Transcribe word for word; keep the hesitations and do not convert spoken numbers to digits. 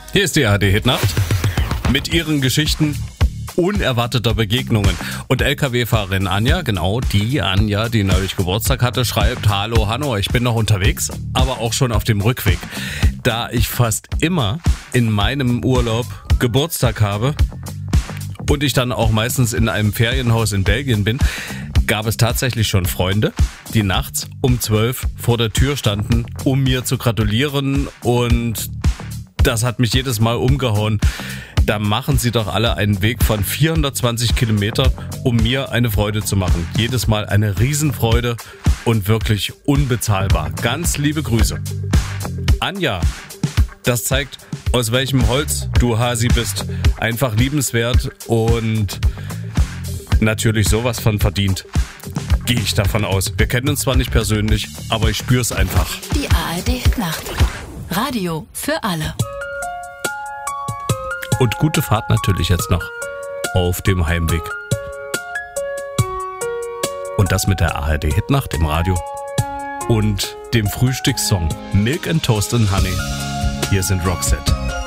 Hier ist die A R D-Hitnacht mit ihren Geschichten unerwarteter Begegnungen. Und L K W-Fahrerin Anja, genau die Anja, die neulich Geburtstag hatte, schreibt: Hallo Hanno, ich bin noch unterwegs, aber auch schon auf dem Rückweg. Da ich fast immer in meinem Urlaub Geburtstag habe und ich dann auch meistens in einem Ferienhaus in Belgien bin, gab es tatsächlich schon Freunde, die nachts um zwölf vor der Tür standen, um mir zu gratulieren, und das hat mich jedes Mal umgehauen. Da machen sie doch alle einen Weg von vierhundertzwanzig Kilometer, um mir eine Freude zu machen. Jedes Mal eine Riesenfreude und wirklich unbezahlbar. Ganz liebe Grüße. Anja, das zeigt, aus welchem Holz du Hasi bist. Einfach liebenswert und natürlich sowas von verdient. Gehe ich davon aus. Wir kennen uns zwar nicht persönlich, aber ich spüre es einfach. Die A R D-Hitnacht. Radio für alle. Und gute Fahrt natürlich jetzt noch auf dem Heimweg. Und das mit der A R D-Hitnacht im Radio und dem Frühstückssong Milk and Toast and Honey. Hier sind Roxette.